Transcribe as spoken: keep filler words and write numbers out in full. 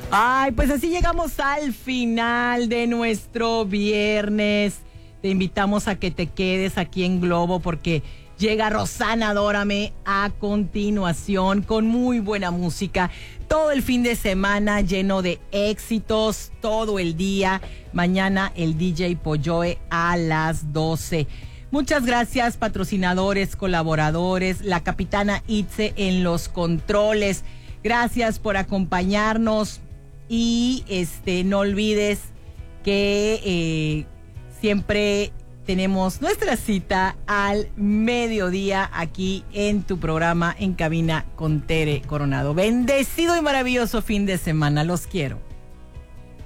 Ay, pues así llegamos al final de nuestro viernes. Te invitamos a que te quedes aquí en Globo porque llega Rosana Adórame a continuación con muy buena música. Todo el fin de semana lleno de éxitos, todo el día. Mañana el D J Polloe a las doce. Muchas gracias, patrocinadores, colaboradores, la capitana Itze en los controles. Gracias por acompañarnos y este no olvides que eh, siempre tenemos nuestra cita al mediodía aquí en tu programa En Cabina con Tere Coronado. Bendecido y maravilloso fin de semana. Los quiero.